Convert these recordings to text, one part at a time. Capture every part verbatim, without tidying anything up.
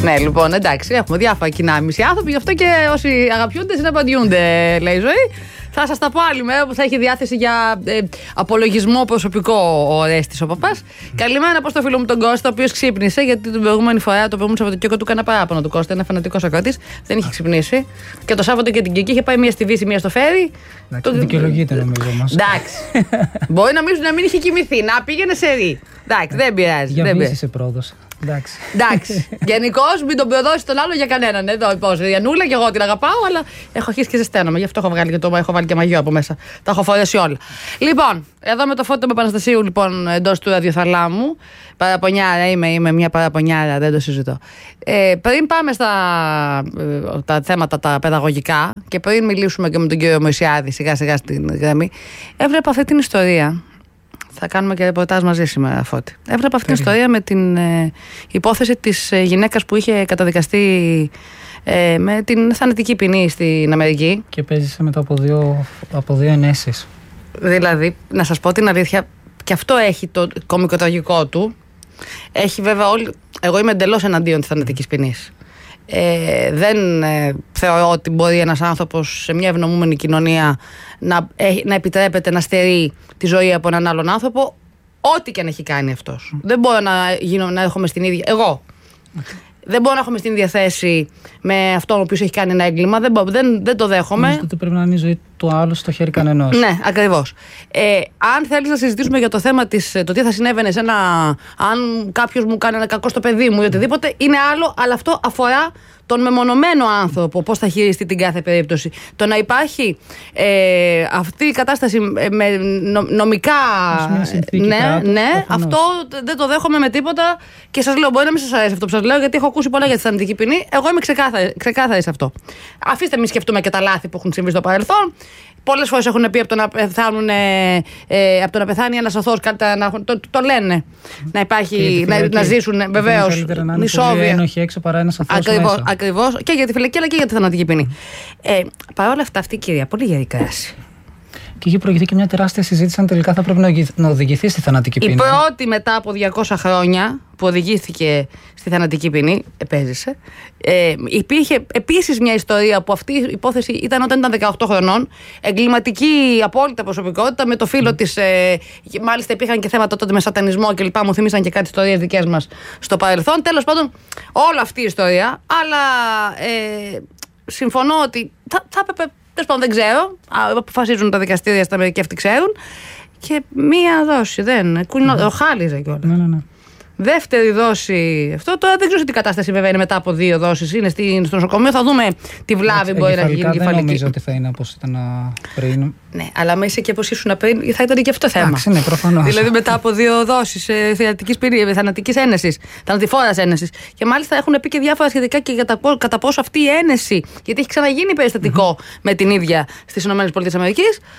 Ναι, λοιπόν, εντάξει, έχουμε διάφορα κοινά μισοί άνθρωποι, γι' αυτό και όσοι αγαπιούνται συναπαντιούνται, λέει η ζωή. Θα σας τα πω άλλη μέρα που θα έχει διάθεση για ε, απολογισμό προσωπικό ο Ορέστης ο παπάς. Mm. Καλημέρα προς το φίλο μου τον Κώστα, ο οποίος ξύπνησε, γιατί την προηγούμενη φορά, το προηγούμενο Σαββατοκύριακο του έκανα παράπονο του Κώστα. Είναι φανατικός ακρότης, δεν είχε ξυπνήσει. Και το Σάββατο και την Κυριακή είχε πάει μία στη Βύση, μία στο Φέρι. Το... Δικαιολογείται νομίζω μας. Εντάξει. Μπορεί νομίζω να μην είχε κοιμηθεί, να πήγαινε σε ρί. Εντάξει, δεν πειράζει. Για Βύση σε πρόδωσε. Εντάξει. Εντάξει. Γενικώς μην τον προδώσει τον άλλο για κανέναν. Εδώ υπόψη. Η Ανούλα και εγώ την αγαπάω, αλλά έχω αρχίσει και ζεσταίνομαι. Γι' αυτό έχω, βγάλει και το, έχω βάλει και μαγιό από μέσα. Τα έχω φορέσει όλα. Λοιπόν, εδώ με το Φώτο με Παναστασίου, λοιπόν, εντός του ραδιοθαλάμου. Παραπονιάρα είμαι, είμαι μια παραπονιάρα, δεν το συζητώ. Ε, πριν πάμε στα ε, τα θέματα τα παιδαγωγικά και πριν μιλήσουμε και με τον κύριο Μωυσιάδη σιγά σιγά στην γραμμή, έβλεπα αυτή την ιστορία. Θα κάνουμε και ρεπορτάζ μαζί σήμερα, Φώτη. Έβλεπα αυτή την ιστορία με την ε, υπόθεση της ε, γυναίκας που είχε καταδικαστεί ε, με την θανατική ποινή στην Αμερική. Και παίζησε μετά από δύο, από δύο ενέσεις. Δηλαδή, να σας πω την αλήθεια, και αυτό έχει το κωμικοτραγικό του. Έχει βέβαια όλοι. Εγώ είμαι εντελώς εναντίον της θανατικής ποινής. Ε, δεν ε, θεωρώ ότι μπορεί ένας άνθρωπος σε μια ευνομούμενη κοινωνία να, ε, να επιτρέπεται να στερεί τη ζωή από έναν άλλον άνθρωπο, ό,τι και αν έχει κάνει αυτός. Mm. Δεν μπορώ να, γίνω, να έρχομαι στην ίδια. Εγώ. Okay. Δεν μπορώ να έρχομαι στην ίδια θέση με αυτόν ο οποίος έχει κάνει ένα έγκλημα. Δεν, δεν, δεν το δέχομαι. Νομίζω ότι πρέπει να είναι η ζωή του άλλου στο χέρι κανενός. Ναι, ακριβώς. Ε, αν θέλεις να συζητήσουμε για το θέμα της, το τι θα συνέβαινε σε ένα. Αν κάποιος μου κάνει ένα κακό στο παιδί μου ή οτιδήποτε, είναι άλλο, αλλά αυτό αφορά τον μεμονωμένο άνθρωπο, πώς θα χειριστεί την κάθε περίπτωση. Το να υπάρχει ε, αυτή η κατάσταση με νομικά. Ναι, ναι, αυτό δεν το δέχομαι με τίποτα και σας λέω, μπορεί να μην σας αρέσει αυτό που σας λέω, γιατί έχω ακούσει πολλά για τη θανατική ποινή. Εγώ είμαι ξεκάθαρη, ξεκάθαρη σε αυτό. Αφήστε μην σκεφτούμε και τα λάθη που έχουν συμβεί στο παρελθόν. Πολλές φορές έχουν πει από το να, πεθάνουν, ε, από το να πεθάνει ένας αθώος, το, το, το λένε. Να υπάρχει, να, να ζήσουν βεβαίως νησόβια. Ένοχοι έξω παρά ένας αθώος ακριβώς, μέσα. Ακριβώς, και για τη φυλακή αλλά και για τη θανατική ποινή. Ε, Παρ' όλα αυτά, αυτή η κυρία πολύ γερή κράση. Και είχε προηγηθεί και μια τεράστια συζήτηση αν τελικά θα πρέπει να οδηγηθεί στη θανατική ποινή. Η πρώτη μετά από διακόσια χρόνια που οδηγήθηκε στη θανατική ποινή, επέζησε. Ε, υπήρχε επίσης μια ιστορία που αυτή η υπόθεση ήταν όταν ήταν δεκαοκτώ χρονών. Εγκληματική απόλυτα προσωπικότητα με το φίλο mm. της. Ε, μάλιστα υπήρχαν και θέματα τότε με σατανισμό και λοιπά. Μου θυμίσαν και κάτι ιστορίες δικές μας στο παρελθόν. Τέλος πάντων, όλη αυτή η ιστορία. Αλλά ε, συμφωνώ ότι θα, θα έπρεπε. Τέλος πάντων, δεν ξέρω. Αποφασίζουν τα δικαστήρια στα Αμερική, αυτοί ξέρουν. Και μία δόση δεν. Mm-hmm. Χάλιζε κιόλας. Ναι, ναι, ναι. Δεύτερη δόση. Αυτό τώρα δεν ξέρω τι κατάσταση βέβαια είναι μετά από δύο δόσεις. Είναι στο νοσοκομείο. Θα δούμε τι βλάβη μπορεί να γίνει. Δεν νομίζω ότι θα είναι όπως ήταν πριν. Ναι, αλλά με είσαι και όπως ήσουν πριν, θα ήταν και αυτό θέμα. Εντάξει, ναι, προφανώς. Δηλαδή μετά από δύο δόσεις ε, θανατικής ένεσης, θανατηφόρας ένεσης. Και μάλιστα έχουν πει και διάφορα σχετικά και για τα, κατά πόσο αυτή η ένεση, γιατί έχει ξαναγίνει περιστατικό mm-hmm. με την ίδια στις ΗΠΑ.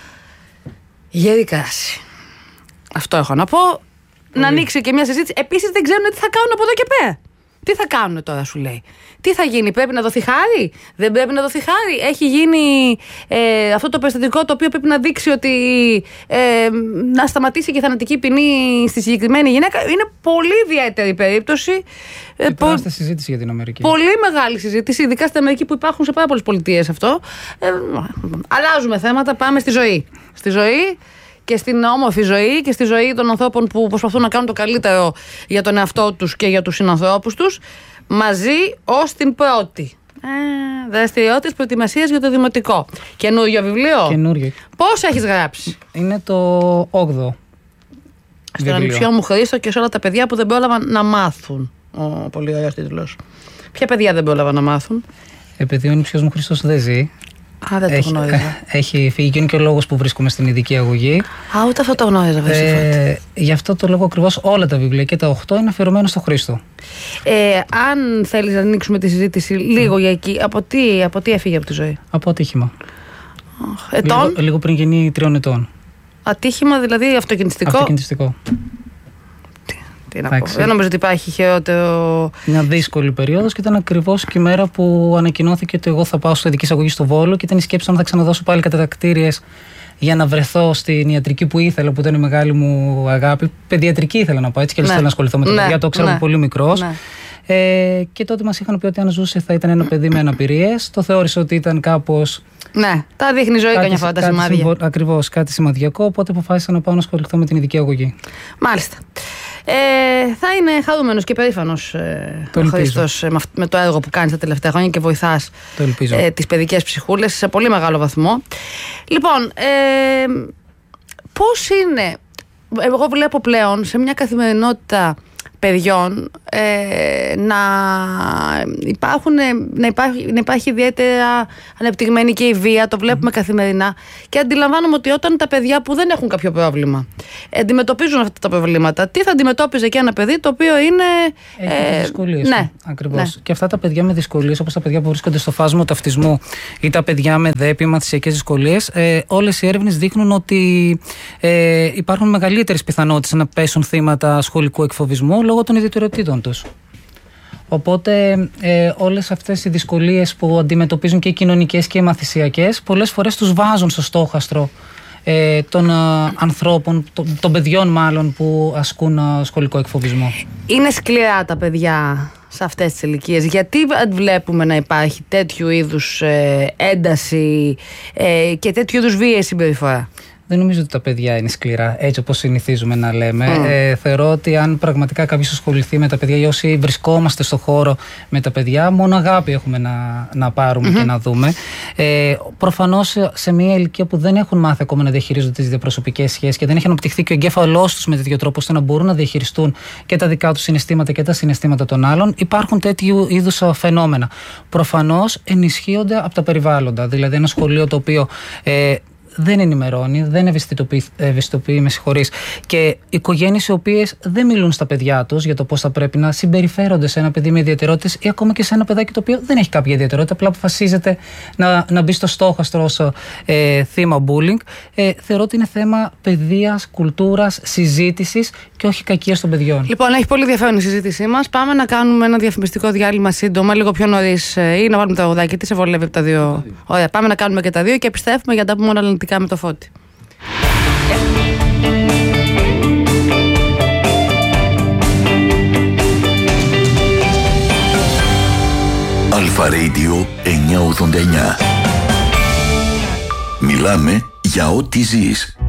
Γερή κράση. Αυτό έχω να πω. Πολύ. Να ανοίξει και μια συζήτηση. Επίσης δεν ξέρουν τι θα κάνουν από εδώ και πέρα. Τι θα κάνουν τώρα, σου λέει. Τι θα γίνει, πρέπει να δοθεί χάρη, δεν πρέπει να δοθεί χάρη. Έχει γίνει ε, αυτό το περιστατικό το οποίο πρέπει να δείξει ότι ε, να σταματήσει και η θανατική ποινή στη συγκεκριμένη γυναίκα. Είναι πολύ ιδιαίτερη περίπτωση. Και τεράστια συζήτηση για την Αμερική. Πολύ μεγάλη συζήτηση, ειδικά στην Αμερική που υπάρχουν σε πάρα πολλές πολιτείες αυτό. Ε, αλλάζουμε θέματα, πάμε στη ζωή. Στη ζωή. Και στην όμορφη ζωή και στη ζωή των ανθρώπων που προσπαθούν να κάνουν το καλύτερο για τον εαυτό τους και για τους συνανθρώπους τους, μαζί ως την πρώτη. Δραστηριότητες προετοιμασίας για το δημοτικό. Καινούριο βιβλίο. Καινούριο. Πώς έχεις γράψει? Είναι το όγδοο. Στον ανιψιό μου Χρήστο και σε όλα τα παιδιά που δεν πρόλαβαν να μάθουν. Ο, πολύ ωραίος τίτλος. Ποια παιδιά δεν πρόλαβαν να μάθουν? Επειδή ο ανιψιός μου Χρήστος δεν ζει. Α, δεν έχει, το γνώριζα. Έχει φύγει και είναι και ο λόγος που βρίσκομαι στην ειδική αγωγή. Α, ούτε αυτό το γνώριζα, βέβαια. Ε, γι' αυτό το λόγο ακριβώς όλα τα βιβλία και τα οκτώ είναι αφιερωμένα στο Χρήστο. Ε, αν θέλεις να ανοίξουμε τη συζήτηση λίγο mm. για εκεί, από τι, από τι έφυγε από τη ζωή? Από ατύχημα. Oh, ετών? Λίγο, λίγο πριν γίνει τριών ετών. Ατύχημα, δηλαδή αυτοκινηστικό. Αυτοκινηστικό. Τι να πω. Δεν νομίζω ότι υπάρχει χειρότερο. Μια δύσκολη περίοδος και ήταν ακριβώς και η μέρα που ανακοινώθηκε ότι εγώ θα πάω στο ειδική εισαγωγή στο Βόλο και ήταν η σκέψη αν θα ξαναδώσω πάλι κατατακτήριες για να βρεθώ στην ιατρική που ήθελα, που ήταν η μεγάλη μου αγάπη. Παιδιατρική ήθελα να πάω, έτσι και αλλιώς θέλω να ασχοληθώ με τα παιδιά, το ξέρω από πολύ μικρός. Ναι. Ε, και τότε μας είχαν πει ότι αν ζούσε θα ήταν ένα παιδί με αναπηρίες. Το θεώρησε ότι ήταν κάπως. Ναι, τα δείχνει η ζωή καμιά φορά τα σημάδια. Ακριβώς, κάτι σημαδιακό. Οπότε αποφάσισα να πάω να ασχοληθώ με την ειδική αγωγή. Μάλιστα. Ε, θα είναι χαρούμενος και περήφανος ε, ο Χρήστος ε, με το έργο που κάνεις τα τελευταία χρόνια και βοηθάς ε, τις παιδικές ψυχούλες σε πολύ μεγάλο βαθμό. Λοιπόν, ε, πώς είναι, εγώ βλέπω πλέον σε μια καθημερινότητα παιδιών ε, να, υπάρχουν, να, υπάρχει, να υπάρχει ιδιαίτερα ανεπτυγμένη και η βία, το βλέπουμε mm. καθημερινά, και αντιλαμβάνομαι ότι όταν τα παιδιά που δεν έχουν κάποιο πρόβλημα αντιμετωπίζουν αυτά τα προβλήματα, τι θα αντιμετώπιζε και ένα παιδί το οποίο είναι. Έχει ε, δυσκολίες. Ναι, ακριβώς. Ναι. Και αυτά τα παιδιά με δυσκολίες, όπως τα παιδιά που βρίσκονται στο φάσμα του αυτισμού ή τα παιδιά με ΔΕΠ ή μαθησιακές δυσκολίες, ε, όλες οι έρευνες δείχνουν ότι ε, υπάρχουν μεγαλύτερες πιθανότητες να πέσουν θύματα σχολικού εκφοβισμού λόγω των ιδιαιτεροτήτων τους. Οπότε ε, όλες αυτές οι δυσκολίες που αντιμετωπίζουν και οι κοινωνικές και οι μαθησιακές, πολλές φορές τους βάζουν στο στόχαστρο ε, των ε, ανθρώπων, των, των παιδιών μάλλον, που ασκούν ε, σχολικό εκφοβισμό. Είναι σκληρά τα παιδιά σε αυτές τις ηλικίες. Γιατί βλέπουμε να υπάρχει τέτοιου είδους ε, ένταση ε, και τέτοιου είδους βίαιη συμπεριφορά? Δεν νομίζω ότι τα παιδιά είναι σκληρά, έτσι όπως συνηθίζουμε να λέμε. Mm. Ε, θεωρώ ότι αν πραγματικά κάποιος ασχοληθεί με τα παιδιά ή όσοι βρισκόμαστε στο χώρο με τα παιδιά, μόνο αγάπη έχουμε να, να πάρουμε mm-hmm. και να δούμε. Ε, προφανώς σε μια ηλικία που δεν έχουν μάθει ακόμα να διαχειρίζονται τις διαπροσωπικές σχέσεις και δεν έχει αναπτυχθεί και ο εγκέφαλός τους με τέτοιο τρόπο ώστε να μπορούν να διαχειριστούν και τα δικά τους συναισθήματα και τα συναισθήματα των άλλων, υπάρχουν τέτοιου είδους φαινόμενα. Προφανώς ενισχύονται από τα περιβάλλοντα. Δηλαδή, ένα σχολείο το οποίο. Ε, δεν ενημερώνει, δεν ευαισθητοποιεί, ευαισθητοποιεί με συγχωρείς, και οικογένειες οι οποίες δεν μιλούν στα παιδιά τους για το πώς θα πρέπει να συμπεριφέρονται σε ένα παιδί με ιδιαιτερότητες ή ακόμα και σε ένα παιδάκι το οποίο δεν έχει κάποια ιδιαιτερότητα, απλά αποφασίζεται να, να μπει στο στόχαστρο ως ε, θύμα bullying. Ε, θεωρώ ότι είναι θέμα παιδείας, κουλτούρας, συζήτησης και όχι κακίας των παιδιών. Λοιπόν, έχει πολύ ενδιαφέρον η συζήτησή μας. Πάμε να κάνουμε ένα διαφημιστικό διάλειμμα σύντομα, λίγο πιο νωρίς, ή να βάλουμε τα αγουδάκια. Τι σε βολεύει από τα δύο? Ωραία, πάμε να κάνουμε και τα δύο και επιστρέφουμε για να τα πούμε όλα με το Φώτη. Αλφα Radio εννιακόσια ογδόντα εννιά. Μιλάμε για ό,τι ζεις.